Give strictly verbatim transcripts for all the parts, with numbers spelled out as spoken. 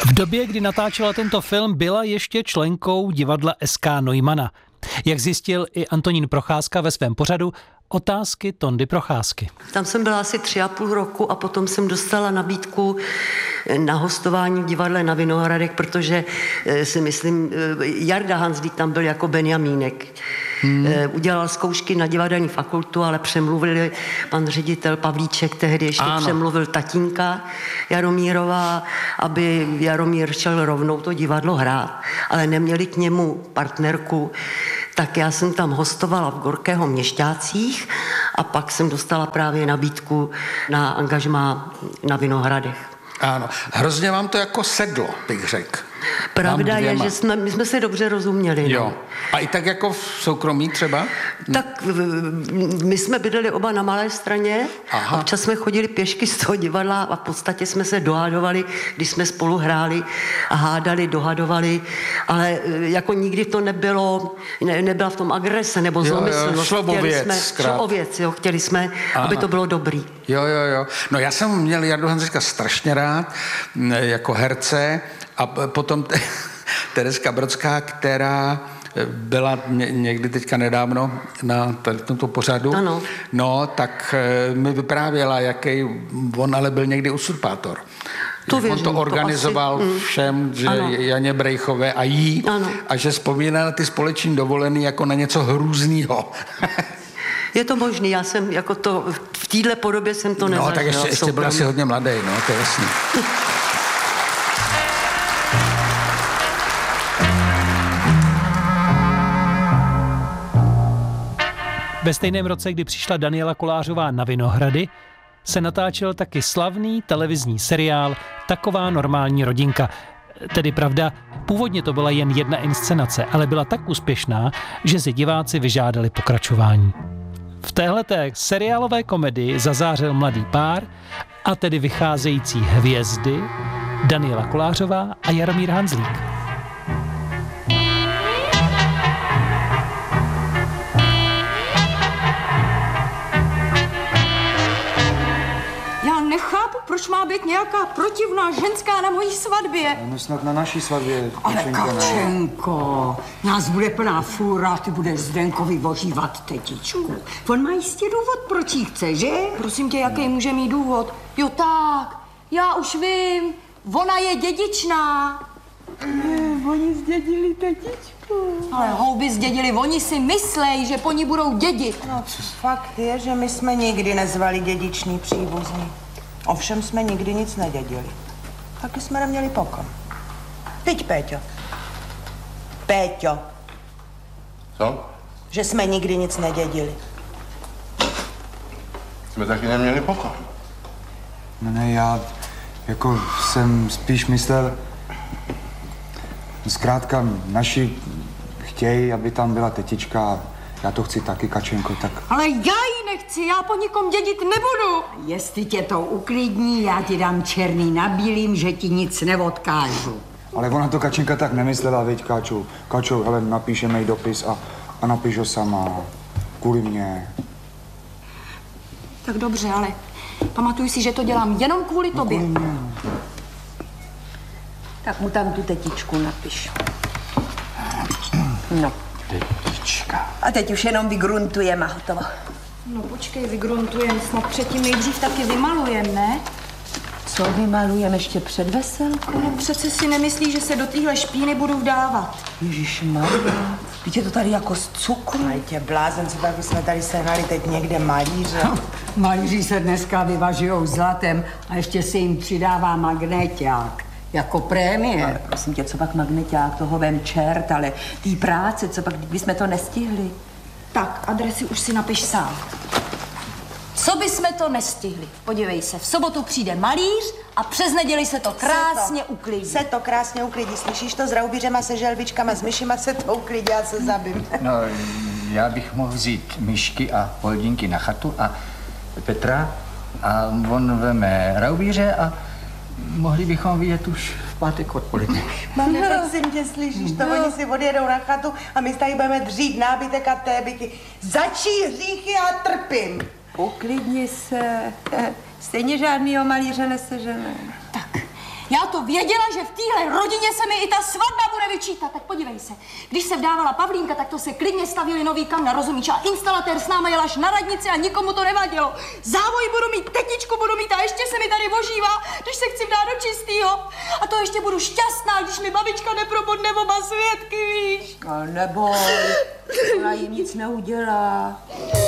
V době, kdy natáčela tento film, byla ještě členkou divadla S K Neumana. Jak zjistil i Antonín Procházka ve svém pořadu Otázky Tondy Procházky. Tam jsem byla asi tři a půl roku a potom jsem dostala nabídku na hostování v divadle na Vinohradech, protože si myslím, Jarda Hanzlík tam byl jako Benjamínek. Hmm. Udělal zkoušky na divadelní fakultu, ale přemluvili pan ředitel Pavlíček, tehdy ještě ano. přemluvil tatínka Jaromírová, aby Jaromír šel rovnou to divadlo hrát, ale neměli k němu partnerku, tak já jsem tam hostovala v Gorkého Měšťácích a pak jsem dostala právě nabídku na angažmá na Vinohradech. Ano, hrozně vám to jako sedlo, bych řekl. Pravda je, že jsme, my jsme se dobře rozuměli. Jo. No. A i tak jako v soukromí třeba? Tak my jsme bydleli oba na Malé Straně. Aha. Občas jsme chodili pěšky z toho divadla a v podstatě jsme se dohadovali, když jsme spolu hráli a hádali, dohadovali, ale jako nikdy to nebylo, ne, nebyla v tom agrese nebo zlomyslnost. Šlo o věc, jsme, šlo o věc, jo, chtěli jsme, Aha. aby to bylo dobrý. Jo, jo, jo. No já jsem měl Jardu Hanzlíka strašně rád jako herce a potom te, Tereska Brodská, která byla někdy teďka nedávno na tomto pořadu, ano. no, tak mi vyprávěla, jaký on ale byl někdy usurpátor. To věřím, on to organizoval to asi, všem, že ano. Janě Brejchové a jí, ano. a že vzpomínal ty společní dovolený jako na něco hrůznýho. Je to možný, já jsem jako to, v téhle podobě jsem to nezažila. No, tak ještě, ještě byl asi hodně mladý, no, to je jasný. Ve stejném roce, kdy přišla Daniela Kolářová na Vinohrady, se natáčel taky slavný televizní seriál Taková normální rodinka. Tedy pravda, původně to byla jen jedna inscenace, ale byla tak úspěšná, že si diváci vyžádali pokračování. V téhleté seriálové komedii zazářil mladý pár, a tedy vycházející hvězdy Daniela Kolářová a Jaromír Hanzlík. Nechápu, proč má být nějaká protivná ženská na mojí svatbě. No snad na naší svatbě. Ale Kačenko, nás bude plná fůra, ty budeš Zdenkovi vožívat tetičku. On má jistě důvod, proč jí chce, že? Prosím tě, jaký může mít důvod? Jo tak, já už vím, ona je dědičná. Ne, oni zdědili tetičku. Ale houby zdědili, oni si myslej, že po ní budou dědit. No, fakt je, že my jsme nikdy nezvali dědičný příbuzný. Ovšem jsme nikdy nic nedědili. Taky jsme neměli pokom. Teď, Péťo. Péťo. Co? Že jsme nikdy nic nedědili. Jsme taky neměli pokom. No ne, já jako jsem spíš myslel, zkrátka naši chtějí, aby tam byla tetička. Já to chci taky, Kačenko, tak... Ale já ji nechci, já po nikom dědit nebudu. Jestli tě to uklidní, já ti dám černý na bílým, že ti nic neodkážu. Ale ona to Kačenka tak nemyslela, veď, Kačo. Kačo, hele, napíšeme jí dopis a, a napíš ho sama. Kvůli mě. Tak dobře, ale pamatuj si, že to dělám jenom kvůli no, tobě. Kvůli mě. Tak mu tam tu tetičku napiš. No. Tetička. A teď už jenom vygruntujeme a hotovo. No počkej, vygruntujeme, snad předtím nejdřív taky vymalujeme, ne? Co vymalujeme ještě před veselkou? No přece si nemyslí, že se do téhle špíny budu vdávat. Ježišmarja, víte to tady jako z cukru. Ale tě blázen, co tak bychom tady sehnali teď někde malíře. No, malíři se dneska vyvažujou zlatem a ještě se jim přidává magnéťák. Jako prémie. Ale prosím tě, co pak magneťák, toho vem čert, ale tý práce, co pak, kdybychom to nestihli. Tak, adresy už si napiš sám. Co bychom to nestihli? Podívej se, v sobotu přijde malíř a přes neděli se to krásně se to, uklidí. Se to krásně uklidí, slyšíš to? S raubířema, se želvičkama, s myšima se to uklidí, já se zabím. No, já bych mohl vzít myšky a poldinky na chatu a Petra a on veme raubíře a mohli bychom vidět už v pátek odpoledne. Mami, prosím tě, slyšíš to? Oni si odjedou na chatu a my tady budeme dřít nábytek a tébyky. Začí hříchy a trpím. Uklidni se. Stejně žádnýho malíře nesežene. Tak, Já to věděla, že v téhle rodině se mi i ta svatba bude vyčítat. Tak podívej se, když se vdávala Pavlínka, tak to se klidně stavili nový kamna, rozumíš? A instalatér s náma jel až na radnici a nikomu to nevadilo. Závoj budu mít, tetičku budu mít a ještě se mi tady vožívá, když se chci vdát do čistýho. A to ještě budu šťastná, když mi babička neprobodne oba svědky, víš? A neboj, ona jim nic neudělá.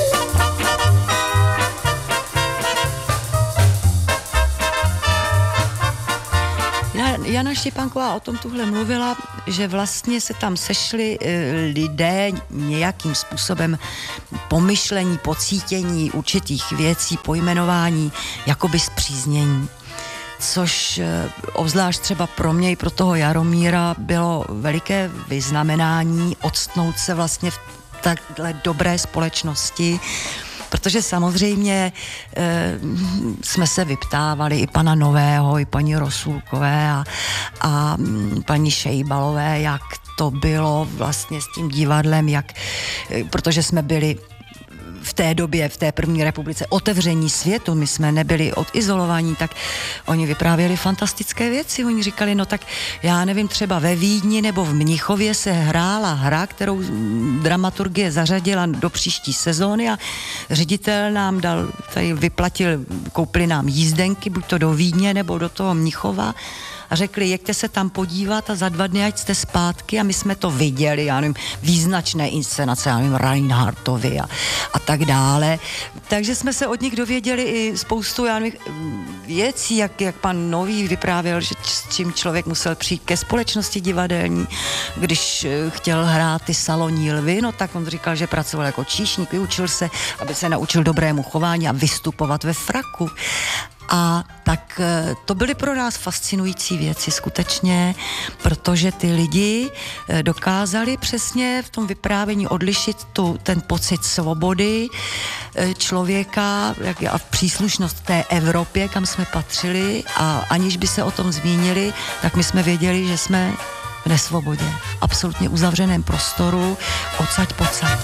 Jana Štěpánková o tom tuhle mluvila, že vlastně se tam sešli lidé nějakým způsobem pomyšlení, pocítění určitých věcí, pojmenování, jakoby zpříznění. Což obzvlášť třeba pro mě i pro toho Jaromíra bylo veliké vyznamenání odstnout se vlastně v takhle dobré společnosti, protože samozřejmě e, jsme se vyptávali i pana Nového, i paní Rosulkové a, a paní Šejbalové, jak to bylo vlastně s tím divadlem, jak, protože jsme byli v té době, v té první republice otevření světu, my jsme nebyli odizolovaní, tak oni vyprávěli fantastické věci. Oni říkali, no tak já nevím, třeba ve Vídni nebo v Mnichově se hrála hra, kterou dramaturgie zařadila do příští sezóny a ředitel nám dal, tady vyplatil, koupili nám jízdenky, buď to do Vídně nebo do toho Mnichova a řekli, jeďte se tam podívat a za dva dny ať jste zpátky a my jsme to viděli, já nevím, význačné inscenace, já nevím, Reinhardtovi a, a tak dále. Takže jsme se od nich dověděli i spoustu, já nevím, věcí, jak, jak pan Nový vyprávěl, že s čím člověk musel přijít ke společnosti divadelní, když chtěl hrát ty salonní lvy, no tak on říkal, že pracoval jako číšník, vyučil se, aby se naučil dobrému chování a vystupovat ve fraku. A tak to byly pro nás fascinující věci skutečně, protože ty lidi dokázali přesně v tom vyprávění odlišit tu, ten pocit svobody člověka a v příslušnost té Evropě, kam jsme patřili a aniž by se o tom zmínili, tak my jsme věděli, že jsme v nesvobodě, absolutně uzavřeném prostoru, odsaď pocať.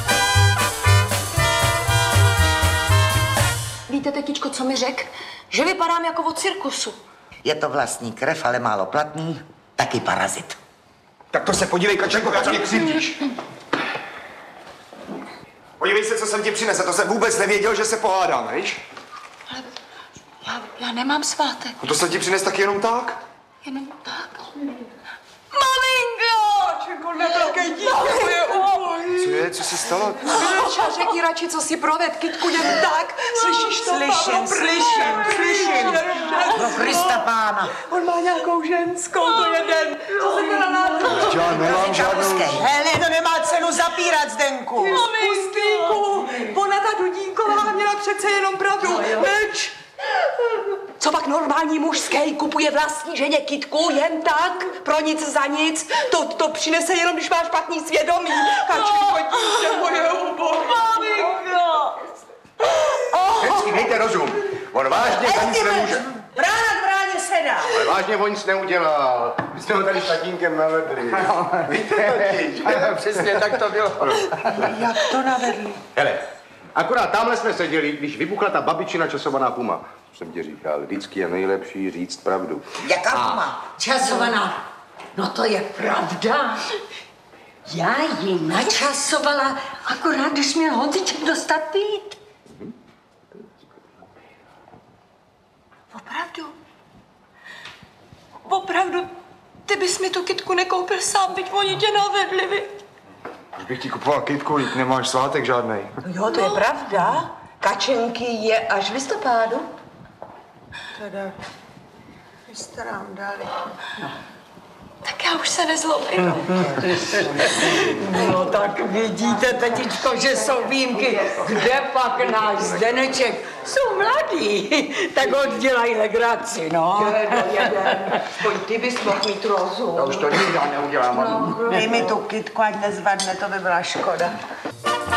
Víte, tetičko, co mi řek? Že vypadám jako od cirkusu. Je to vlastní krev, ale málo platný, taky parazit. Tak to se podívej, Kačenko, já mě křivdíš. Podívej se, co jsem ti přinesl, to jsem vůbec nevěděl, že se pohádám, víš? Ale já, já nemám svátek. No to jsem ti přines taky jenom tak? Jenom tak? Maminko! Kačenko, nevelkej dítě, to je ubohý. Co je, co se stalo? Míša, řekni radši, co si proved, kytku, jen tak. Slyšíš to, Slyším, Pavlo? slyším, slyším. Pro Krista pána. On má nějakou ženskou, to jeden. Co se teda náhodou? Já nemám žádnou... Hele, to nemá cenu zapírat, Zdenku. Pustýku, ona ta Dudínková měla přece jenom pravdu. Meč. Co pak normální mužský kupuje vlastní ženě kytku jen tak, pro nic za nic? To, to přinese jenom, když máš špatný svědomí. Kačko, dítě moje ubohé. Maminko. Vždycky mějte rozum. On vážně za nic nemůže. Brána k bráně sedá. Ale vážně on nic neudělal. My jsme ho tady s tatínkem navedli. Víte totiž. Přesně tak to bylo. Jak to navedli? Hele, akorát tamhle jsme seděli, když vybuchla ta babičina časovaná puma. Jsem ti říkal, vždycky je nejlepší říct pravdu. Jaká puma? Časovaná. No to je pravda. Já ji načasovala, akorát když měl Honziček dostat pít. Opravdu? Opravdu? Ty bys mi tu kytku nekoupil sám, byť oni tě navedli, viď? Už bych ti kupoval kytku, jít nemáš svátek žádnej. Jo, to je pravda. Kačenky je až v listopádu. Teda, vy jste nám dali. No. Tak já už se nezlobím. No tak vidíte, tetičko, že jsou výjimky. Kde pak náš Zdeneček? Jsou mladí, tak oddělají legraci, no. Pojď, ty bys mohl mít rozum. Já už to nikdy neudělám. Dej mi tu kytku, ať nezvadne, to by byla škoda.